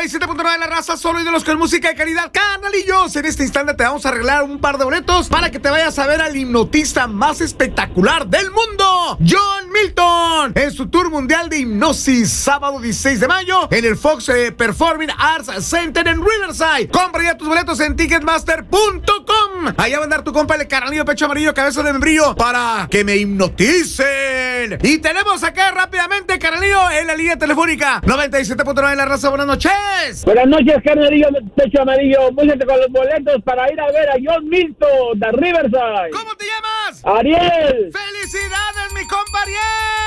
97.9 de la raza, solo ídolos con música de calidad. Carnalillos, en este instante te vamos a arreglar un par de boletos para que te vayas a ver al hipnotista más espectacular del mundo, John Milton, en su tour mundial de hipnosis, sábado 16 de mayo, en el Fox Performing Arts Center en Riverside. Compra ya tus boletos en Ticketmaster.com. Allá va a andar tu compa el carnalillo pecho amarillo, cabeza de membrillo, para que me hipnoticen. Y tenemos acá rápidamente, carnalillo, en la línea telefónica 97.9 de la raza. Buenas noches. Buenas noches, carnalillo pecho amarillo. Música con los boletos para ir a ver a John Milton de Riverside. ¿Cómo te llamas? Ariel. ¡Felicidades, mi compa Ariel!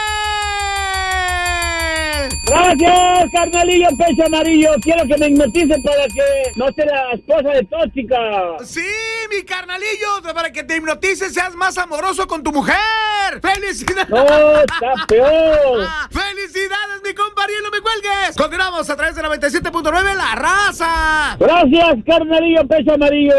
Gracias, carnalillo pecho amarillo. Quiero que me hipnoticen para que no sea la esposa de tóxica. Sí, mi carnalillo, para que te hipnotices, seas más amoroso con tu mujer. ¡Felicidades! No, está peor. ¡Felicidades, mi compa Ariel! ¡No me cuelgues! Continuamos a través de 97.9 La Raza. Gracias, carnalillo pecho amarillo.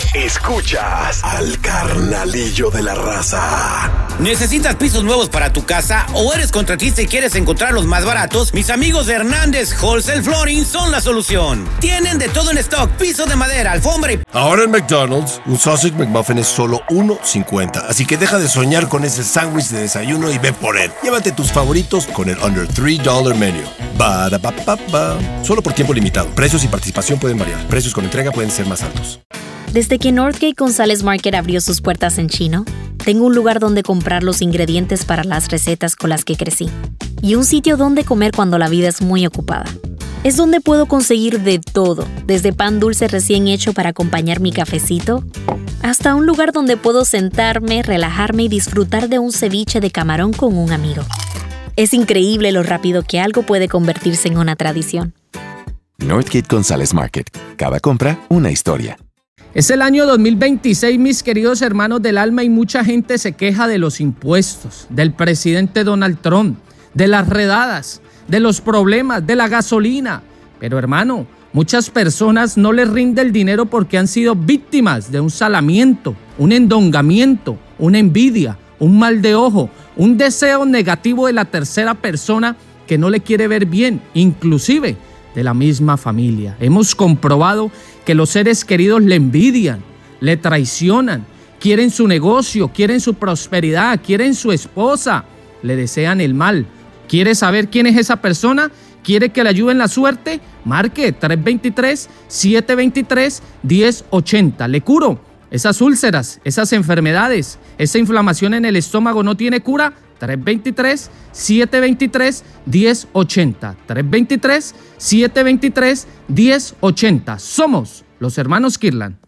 Escuchas al carnalillo de la raza. ¿Necesitas pisos nuevos para tu casa o eres contratista y quieres encontrarlos más baratos? Mis amigos de Hernández Wholesale Flooring son la solución. Tienen de todo en stock: piso de madera, alfombra y... Ahora en McDonald's, un Sausage McMuffin es solo $1.50. Así que deja de soñar con ese sándwich de desayuno y ve por él. Llévate tus favoritos con el Under $3 Menu. Ba-da-ba-ba-ba. Solo por tiempo limitado. Precios y participación pueden variar. Precios con entrega pueden ser más altos. Desde que Northgate González Market abrió sus puertas en Chino, tengo un lugar donde comprar los ingredientes para las recetas con las que crecí. Y un sitio donde comer cuando la vida es muy ocupada. Es donde puedo conseguir de todo, desde pan dulce recién hecho para acompañar mi cafecito, hasta un lugar donde puedo sentarme, relajarme y disfrutar de un ceviche de camarón con un amigo. Es increíble lo rápido que algo puede convertirse en una tradición. Northgate González Market. Cada compra, una historia. Es el año 2026, mis queridos hermanos del alma, y mucha gente se queja de los impuestos, del presidente Donald Trump, de las redadas, de los problemas, de la gasolina. Pero hermano, muchas personas no les rinde el dinero porque han sido víctimas de un salamiento, un endongamiento, una envidia, un mal de ojo, un deseo negativo de la tercera persona que no le quiere ver bien, inclusive de la misma familia. Hemos comprobado que los seres queridos le envidian, le traicionan, quieren su negocio, quieren su prosperidad, quieren su esposa, le desean el mal. ¿Quiere saber quién es esa persona? ¿Quiere que le ayuden la suerte? Marque 323-723-1080. Le curo esas úlceras, esas enfermedades, esa inflamación en el estómago no tiene cura. 323-723-1080. 323-723-1080. Somos los hermanos Kirlan.